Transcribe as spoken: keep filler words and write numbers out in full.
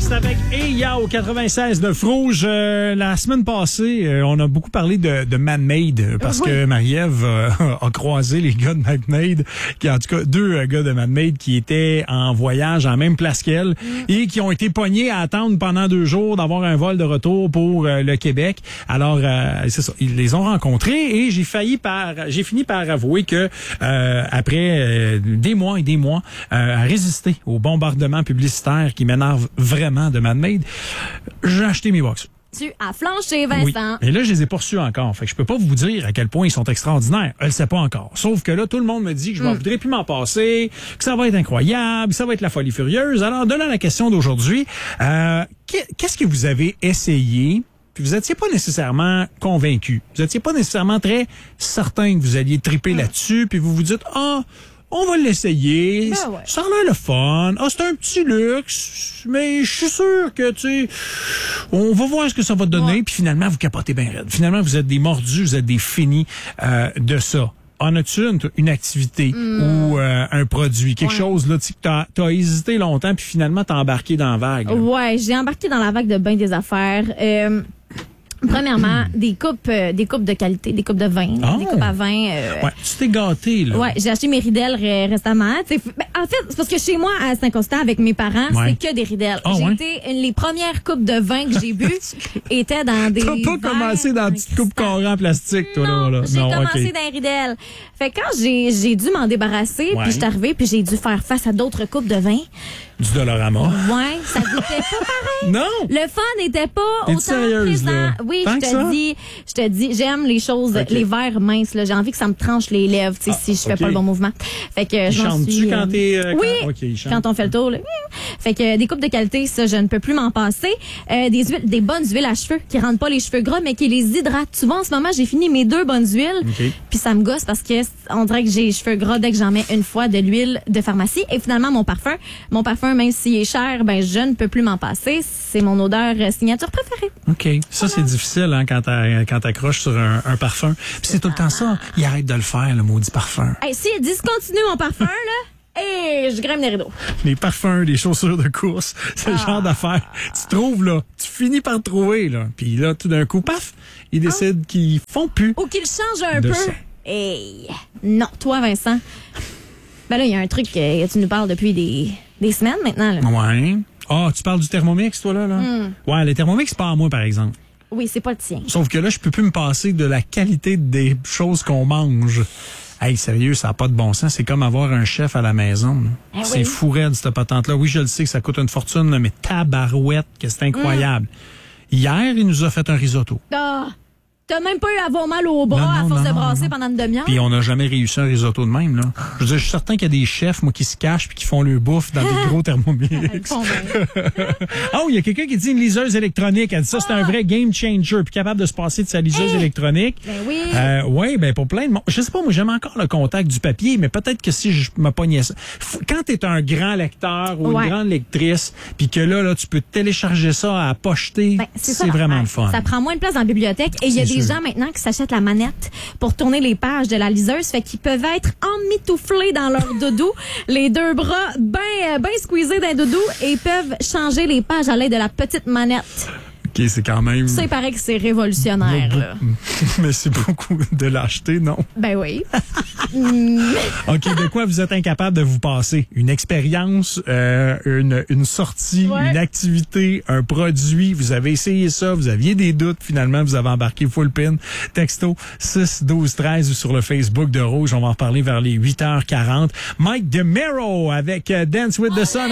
c'est avec Eya au quatre-vingt-seize de Rouge. Euh, la semaine passée, euh, on a beaucoup parlé de, de Man-Made parce oui. que Marie-Ève euh, a croisé les gars de Man-Made, qui en tout cas deux euh, gars de Man-Made qui étaient en voyage en même place qu'elle mm. et qui ont été pognés à attendre pendant deux jours d'avoir un vol de retour pour euh, le Québec. Alors, euh, c'est ça, ils les ont rencontrés et j'ai failli par, j'ai fini par avouer que euh, après euh, des mois et des mois euh, à résister au bombardement publicitaire qui m'énerve vraiment de Man-Made, j'ai acheté mes box. Tu as flanché, Vincent. Oui. Et là, je les ai poursuis encore. Fait que je peux pas vous dire à quel point ils sont extraordinaires. Elle le sait pas encore. Sauf que là, tout le monde me dit que je ne mm. voudrais plus m'en passer, que ça va être incroyable, que ça va être la folie furieuse. Alors, donnant la question d'aujourd'hui, euh, qu'est-ce que vous avez essayé? Puis vous étiez pas nécessairement convaincu. Vous étiez pas nécessairement très certain que vous alliez triper mm. là-dessus. Puis vous vous dites, ah, on va l'essayer. Ben ouais. Ça a l'air le fun. Ah, c'est un petit luxe, mais je suis sûr que, tu sais, on va voir ce que ça va donner. Ouais. Puis finalement, vous capotez bien raide. Finalement, vous êtes des mordus, vous êtes des finis euh, de ça. En as-tu une, une activité mm. ou euh, un produit, quelque ouais. chose là, tu t'as, t'as hésité longtemps, puis finalement, t'as embarqué dans la vague? Là. Ouais, j'ai embarqué dans la vague de bien des affaires. Euh... Premièrement, des coupes, euh, des coupes de qualité, des coupes de vin, oh. des coupes à vin. Euh, ouais, tu t'es gâté là. Ouais, j'ai acheté mes ridelles ré- récemment. Ben, en fait, c'est parce que chez moi à Saint-Constant avec mes parents, ouais. c'est que des ridelles. Oh, j'ai ouais. été les premières coupes de vin que j'ai bu étaient dans des. T'as pas commencé dans une petite coupe carrée en plastique, toi non, là. là. J'ai non, commencé okay. dans les ridelles. Fait que quand j'ai j'ai dû m'en débarrasser, ouais. puis je suis arrivée, puis j'ai dû faire face à d'autres coupes de vin. Du Dollarama. Ouais, ça goûtait pas pareil. Non. Le fun n'était pas T'es autant sérieuse, présent. Là? Oui, Tant je te dis, je te dis, j'aime les choses, okay. les verres minces. Là, j'ai envie que ça me tranche les lèvres, tu sais, ah, si je fais okay. pas le bon mouvement. Fait que je m'en suis. Chantes-tu quand t'es euh, Oui. Quand... Okay, quand on fait le tour. Là. Fait que des coupes de qualité, ça, je ne peux plus m'en passer. Euh, des huiles, des bonnes huiles à cheveux qui rendent pas les cheveux gras, mais qui les hydratent. Souvent, en ce moment, j'ai fini mes deux bonnes huiles, okay. puis ça me gosse parce que on dirait que j'ai les cheveux gras dès que j'en mets une fois de l'huile de pharmacie. Et finalement, mon parfum, mon parfum, même s'il est cher, ben je ne peux plus m'en passer. C'est mon odeur signature préférée. OK. Ça, voilà. C'est difficile hein, quand t'as, quand t'accroches sur un, un parfum. Puis c'est tout le temps ça. Il arrête de le faire, le maudit parfum. Hey, si il discontinue mon parfum, là, hey, je grimpe les rideaux. Les parfums, les chaussures de course, c'est ah. le genre d'affaire. Tu trouves, là, tu finis par trouver, là. Puis là, tout d'un coup, paf, ils décident ah. qu'ils font plus. Ou qu'ils changent un peu. Ça. Hey. Non, toi, Vincent. Ben là, il y a un truc que tu nous parles depuis des, des semaines maintenant. Là. Ouais. Ah, oh, tu parles du Thermomix, toi, là? là? Mm. Ouais, le Thermomix, c'est pas à moi, par exemple. Oui, c'est pas le tien. Sauf que là, je peux plus me passer de la qualité des choses qu'on mange. Hey, sérieux, ça n'a pas de bon sens. C'est comme avoir un chef à la maison. Eh c'est oui. fou raide, cette patente-là. Oui, je le sais que ça coûte une fortune, là, mais tabarouette, que c'est incroyable. Mm. Hier, il nous a fait un risotto. Ah! T'as même pas eu à avoir mal au bras non, non, à force non, de brasser non. pendant une demi-heure. Puis on n'a jamais réussi un risotto de même, là. Je veux dire, je suis certain qu'il y a des chefs, moi, qui se cachent puis qui font le bouffe dans des gros Thermomix. Ah, il y a quelqu'un qui dit une liseuse électronique. Elle dit ça, ah. c'est un vrai game changer. Puis capable de se passer de sa liseuse hey. électronique. Ben oui. Euh, oui, ben pour plein de monde. Je sais pas, moi, j'aime encore le contact du papier, mais peut-être que si je me pognais ça. Quand t'es un grand lecteur ou ouais. une grande lectrice, puis que là, là, tu peux télécharger ça à pocheter, ben, c'est, c'est vraiment ouais. le fun. Ça prend moins de place dans la bibliothèque et il y a des Les gens maintenant qui s'achètent la manette pour tourner les pages de la liseuse, fait qu'ils peuvent être emmitouflés dans leur doudou, les deux bras bien ben squeezés d'un doudou et peuvent changer les pages à l'aide de la petite manette. OK, c'est quand même... Ça, il paraît que c'est révolutionnaire. Là. Mais c'est beaucoup de l'acheter, non? Ben oui. OK, de quoi vous êtes incapable de vous passer? Une expérience, euh, une, une sortie, ouais. une activité, un produit. Vous avez essayé ça, vous aviez des doutes. Finalement, vous avez embarqué full pin. Texto six douze treize ou sur le Facebook de Rouge. On va en reparler vers les huit heures quarante. Mike DeMero avec Dance with the Sun.